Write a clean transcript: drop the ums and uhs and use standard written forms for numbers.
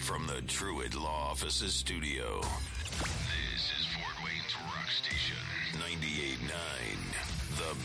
from the Druid Law Offices studio. This is Fort Wayne's Rock Station, 98.9, The